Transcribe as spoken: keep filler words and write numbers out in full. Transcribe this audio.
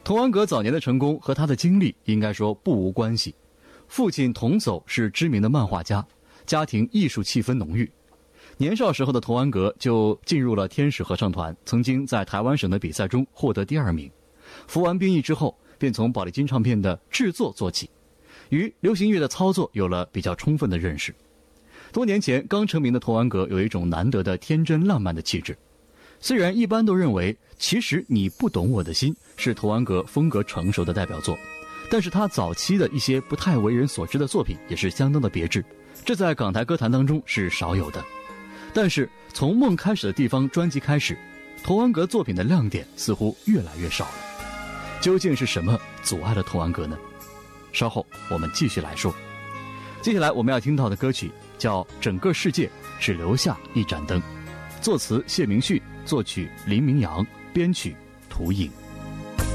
童安格早年的成功和他的经历应该说不无关系。父亲童叟是知名的漫画家，家庭艺术气氛浓郁。年少时候的童安格就进入了天使合唱团，曾经在台湾省的比赛中获得第二名。服完兵役之后，便从宝丽金唱片的制作做起，与流行乐的操作有了比较充分的认识。多年前刚成名的童安格有一种难得的天真浪漫的气质。虽然一般都认为其实你不懂我的心是童安格风格成熟的代表作，但是他早期的一些不太为人所知的作品也是相当的别致，这在港台歌坛当中是少有的。但是从梦开始的地方专辑开始，童安格作品的亮点似乎越来越少了。究竟是什么阻碍了童安格呢？稍后我们继续来说。接下来我们要听到的歌曲叫《整个世界只留下一盏灯》，作词谢明旭，作曲林明阳，编曲涂颖。